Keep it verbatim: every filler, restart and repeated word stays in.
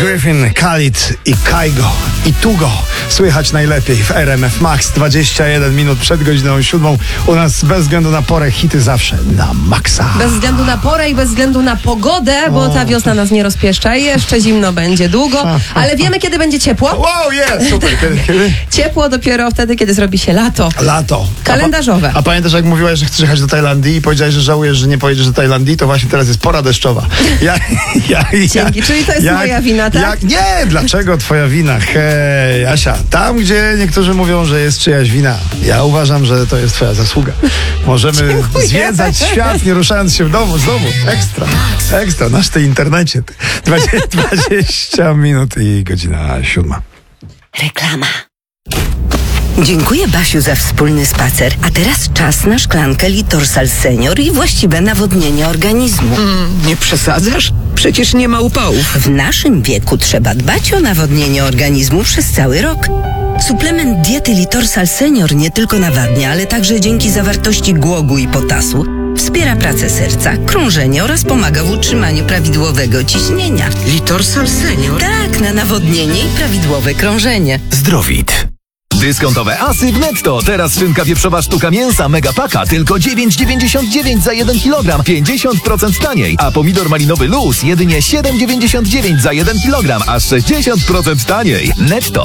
Griffin, Khalid i Kaigo i Tugo słychać najlepiej w R M F Max. dwadzieścia jeden minut przed godziną siódmą. U nas bez względu na porę hity zawsze na maksa. Bez względu na porę i bez względu na pogodę, bo ta wiosna nas nie rozpieszcza. Jeszcze zimno będzie długo, ale wiemy, kiedy będzie ciepło. Wow, jest! Super, kiedy, kiedy? Ciepło dopiero wtedy, kiedy zrobi się lato. Lato. Kalendarzowe. A, pa- a pamiętasz, jak mówiłaś, że chcesz jechać do Tajlandii i powiedziałeś, że żałujesz, że nie pojedziesz do Tajlandii, to właśnie teraz jest pora deszczowa. Ja, ja, ja, Dzięki, czyli to jest jak, moja wina, tak? Jak, nie, dlaczego twoja wina? Hej, Asia, tam, gdzie niektórzy mówią, że jest czyjaś wina, ja uważam, że to jest twoja zasługa. Możemy Dziękuję. zwiedzać świat, nie ruszając się w domu, z domu. Ekstra, ekstra, nasz ty internecie. Ty. dwadzieścia minut i godzina siódma. Reklama. Dziękuję, Basiu, za wspólny spacer. A teraz czas na szklankę Litorsal Senior i właściwe nawodnienie organizmu. Mm, nie przesadzasz? Przecież nie ma upałów. W naszym wieku trzeba dbać o nawodnienie organizmu przez cały rok. Suplement diety Litorsal Senior nie tylko nawadnia, ale także dzięki zawartości głogu i potasu wspiera pracę serca, krążenie oraz pomaga w utrzymaniu prawidłowego ciśnienia. Litorsal Senior? Tak, na nawodnienie i prawidłowe krążenie. Zdrowit. Dyskontowe asy w Netto. Teraz szynka wieprzowa sztuka mięsa Megapaka tylko dziewięć dziewięćdziesiąt dziewięć za jeden kilogram, pięćdziesiąt procent taniej. A pomidor malinowy Luz jedynie siedem dziewięćdziesiąt dziewięć za jeden kilogram, aż sześćdziesiąt procent taniej. Netto.